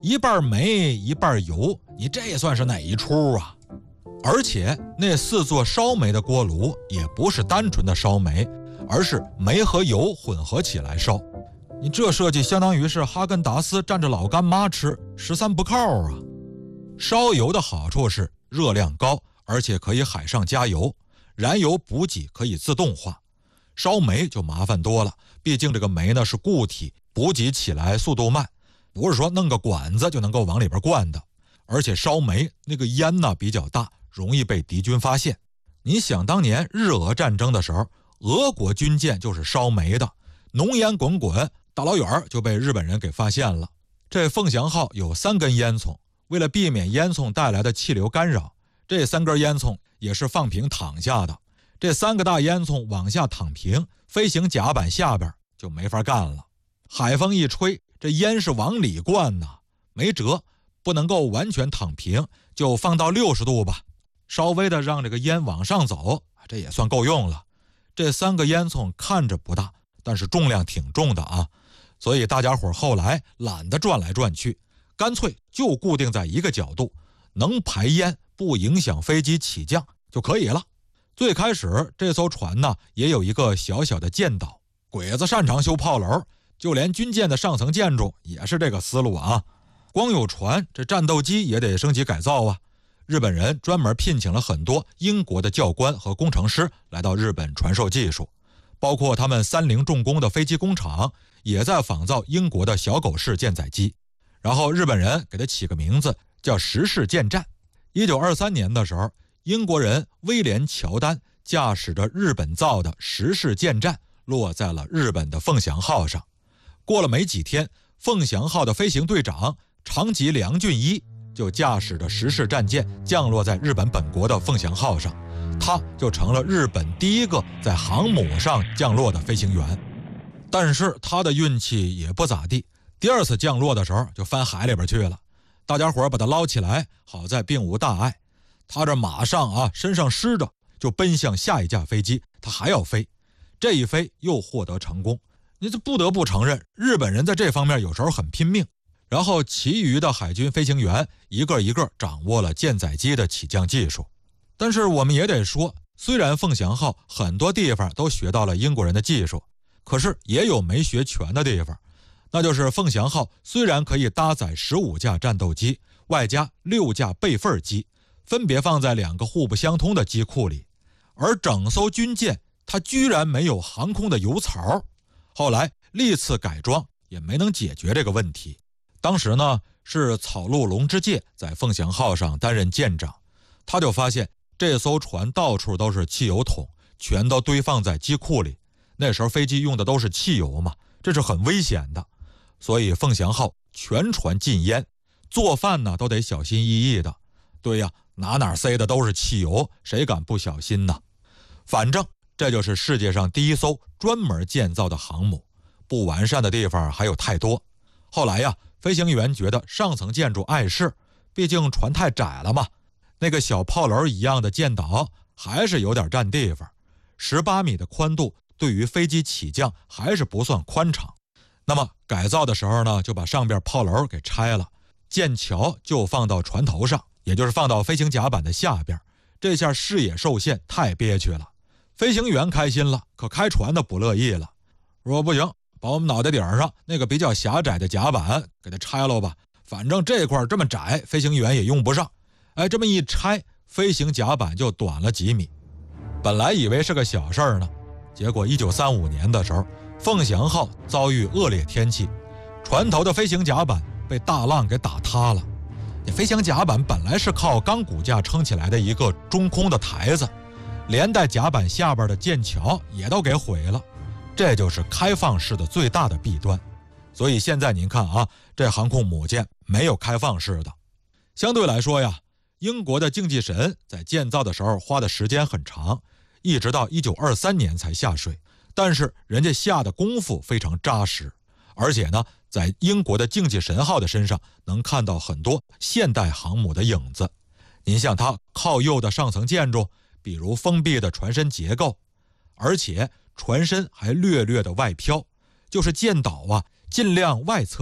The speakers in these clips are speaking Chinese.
一半煤一半油，你这算是哪一出啊？而且那4座烧煤的锅炉也不是单纯的烧煤，而是煤和油混合起来烧。你这设计相当于是哈根达斯蘸着老干妈吃，13不靠啊！烧油的好处是热量高，而且可以海上加油，燃油补给可以自动化。烧煤就麻烦多了，毕竟这个煤呢是固体，补给起来速度慢，不是说弄个管子就能够往里边灌的。而且烧煤那个烟呢比较大，容易被敌军发现。你想当年日俄战争的时候，俄国军舰就是烧煤的，浓烟滚滚，大老远就被日本人给发现了。这凤翔号有3根烟囱，为了避免烟囱带来的气流干扰，这3根烟囱也是放平躺下的。这3个大烟囱往下躺平，飞行甲板下边就没法干了。海风一吹，这烟是往里灌呐，没辙，不能够完全躺平，就放到60度吧，稍微的让这个烟往上走，这也算够用了。这3个烟囱看着不大，但是重量挺重的啊，所以大家伙后来懒得转来转去，干脆就固定在一个角度，能排烟不影响飞机起降就可以了。最开始这艘船呢也有一个小小的舰岛，鬼子擅长修炮楼，就连军舰的上层建筑也是这个思路啊。光有船，这战斗机也得升级改造啊。日本人专门聘请了很多英国的教官和工程师来到日本传授技术，包括他们30重工的飞机工厂也在仿造英国的小狗式舰载机，然后日本人给它起个名字叫石式舰战。1923年的时候，英国人威廉·乔丹驾驶着日本造的石式舰战落在了日本的凤翔号上。过了没几天，凤翔号的飞行队长长吉良俊一就驾驶着石式战舰降落在日本本国的凤翔号上，他就成了日本第一个在航母上降落的飞行员。但是他的运气也不咋地，第2次降落的时候就翻海里边去了，大家伙把他捞起来，好在并无大碍。他这马上身上湿着，就奔向下一架飞机，他还要飞，这一飞又获得成功。你这不得不承认，日本人在这方面有时候很拼命。然后其余的海军飞行员一个一个掌握了舰载机的起降技术。但是我们也得说，虽然凤翔号很多地方都学到了英国人的技术，可是也有没学全的地方。那就是凤翔号虽然可以搭载15架战斗机，外加6架备份机，分别放在2个互不相通的机库里，而整艘军舰它居然没有航空的油槽。后来历次改装也没能解决这个问题。当时呢是草鹿龙之介在凤翔号上担任舰长，他就发现这艘船到处都是汽油桶，全都堆放在机库里。那时候飞机用的都是汽油嘛，这是很危险的，所以凤翔号全船禁烟，做饭呢都得小心翼翼的。对呀，哪塞的都是汽油，谁敢不小心呢？反正这就是世界上第一艘专门建造的航母，不完善的地方还有太多。后来呀，飞行员觉得上层建筑碍事，毕竟船太窄了嘛，那个小炮楼一样的舰岛还是有点占地方，18米的宽度对于飞机起降还是不算宽敞。那么改造的时候呢，就把上边炮楼给拆了，舰桥就放到船头上，也就是放到飞行甲板的下边，这下视野受限，太憋屈了。飞行员开心了，可开船的不乐意了，说不行，把我们脑袋顶上那个比较狭窄的甲板给它拆了吧，反正这块这么窄，飞行员也用不上。这么一拆，飞行甲板就短了几米。本来以为是个小事儿呢，结果1935年的时候，凤翔号遭遇恶劣天气，船头的飞行甲板被大浪给打塌了。飞行甲板本来是靠钢骨架撑起来的一个中空的台子，连带甲板下边的舰桥也都给毁了。这就是开放式的最大的弊端。所以现在您看啊，这航空母舰没有开放式的。相对来说呀，英国的竞技神在建造的时候花的时间很长，一直到1923年才下水，但是人家下的功夫非常扎实。而且呢，在英国的竞技神号的身上能看到很多现代航母的影子。您像它靠右的上层建筑，比如封闭的船身结构，而且船身还略略的外飘，就是舰岛尽量外侧放，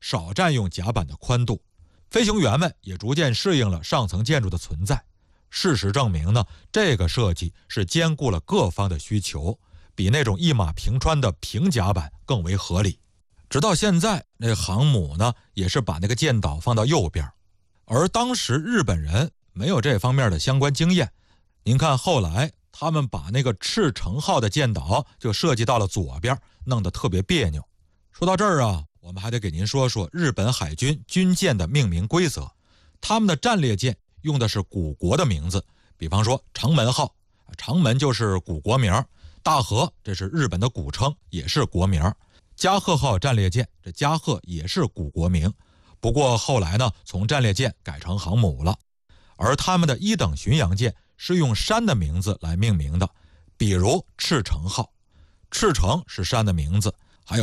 少占用甲板的宽度。飞行员们也逐渐适应了上层建筑的存在。事实证明呢，这个设计是兼顾了各方的需求，比那种一马平川的平甲板更为合理。直到现在，那航母呢也是把那个舰岛放到右边，而当时日本人没有这方面的相关经验。您看后来他们把那个赤城号的舰岛就设计到了左边，弄得特别别扭。说到这儿啊，我们还得给您说说日本海军军舰的命名规则。他们的战列舰用的是古国的名字，比方说长门号，长门就是古国名；大和这是日本的古称，也是国名；加贺号战列舰，这加贺也是古国名。不过后来呢，从战列舰改成航母了。而他们的一等巡洋舰是用山的名字来命名的，比如赤城号。赤城是山的名字，